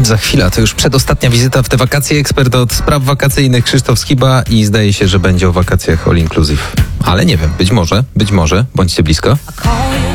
Za chwilę, to już przedostatnia wizyta w te wakacje. Ekspert od spraw wakacyjnych Krzysztof Skiba i zdaje się, że będzie o wakacjach all inclusive. Ale nie wiem, być może, bądźcie blisko.